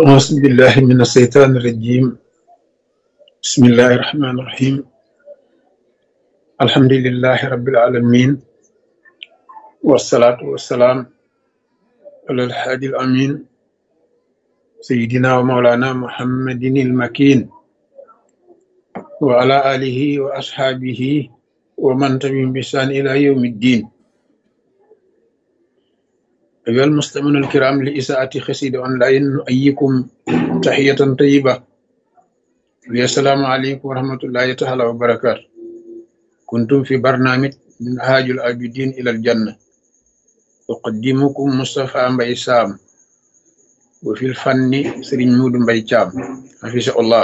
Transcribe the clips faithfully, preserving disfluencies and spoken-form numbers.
أعوذ بالله من الشيطان الرجيم. بسم الله الرحمن الرحيم. الحمد لله رب العالمين، والصلاة والسلام على الحادي الأمين سيدنا ومولانا محمد المكين وعلى آله وأصحابه ومن تبعهم بإحسان إلى يوم الدين. أيها المستمعون الكرام لإذاعة قصيدة أونلاين، نحييكم تحية طيبة. السلام عليكم ورحمة الله تعالى وبركاته. كنتم في برنامج منهاج العابدين إلى الجنة، أقدمكم مصطفى مباي سام، وفي الفن سرين مود مباي تام حفظه الله.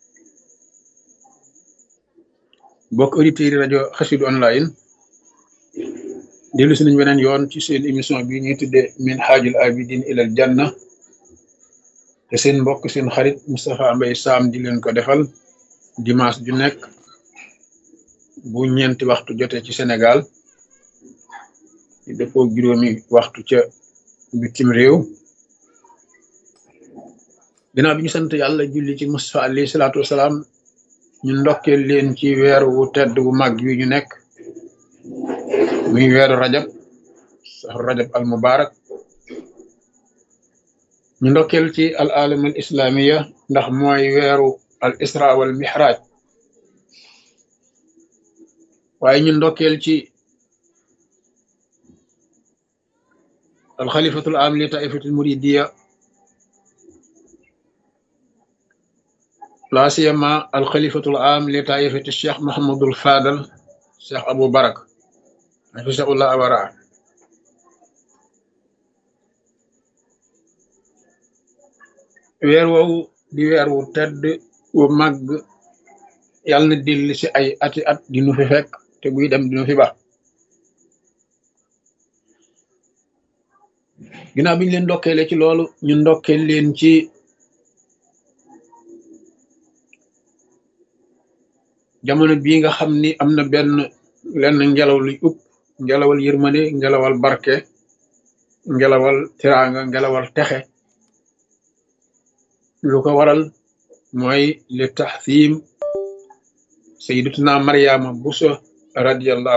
بوك أوديتير راديو قصيدة أونلاين، dellu si nañ beneen yoon ci seen émission bi ñuy tudde minhajul abidin ilal janna te seen mbokk seen xarit Moustapha Mbaye Sam di leen ko defal dimanche ju nekk bu ñeenti waxtu jotee ci Sénégal di dëppoo juróomi waxtu ca bitim réew. ginnaaw bi ñu sant yàlla julli ci Moustapha alayhi salaatu wasalaam, ñu ndokkeel leen ci weer wu tedd wu mag wi ñu nekk muy weeru rajab saxru rajab al mubarak. ñu ndokkeel ci al alam al islamiya ndax mooy weeru al isra wal mihraj, waaye ñu ndokkeel ci al xalifatul am li taifatul muridiya, la siyama al xalifatul am li taifati cheikh Mahamadul Fadal cheikh Abou Barak hafisahullah awara. weer woowu di weer wu tedd wu màgg, yàlla na dellu si ay ati at di nu fi fekk te buy dem di nu fi ba. ginnaaw bi ñu leen ndokkeele ci loolu, ñu ndokkeel leen ci jamono bii nga xam ni am na benn lenn ngelaw luy upp, ngelawal yërmande, ngelawal barke, ngelawal tiraanga, ngelawal texe. lu ko waral mooy li taxsiim sayyidatuna Mariama Buso radiyallahu